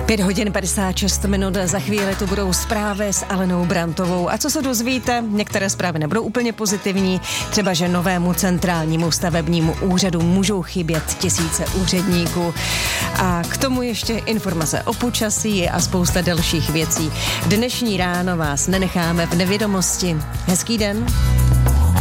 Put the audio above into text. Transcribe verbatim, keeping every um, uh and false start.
Pět hodin padesát šest minut, za chvíli tu budou zprávy s Alenou Brantovou. A co se dozvíte? Některé zprávy nebudou úplně pozitivní, třeba že novému centrálnímu stavebnímu úřadu můžou chybět tisíce úředníků. A k tomu ještě informace o počasí a spousta dalších věcí. Dnešní ráno vás nenecháme v nevědomosti. Hezký den.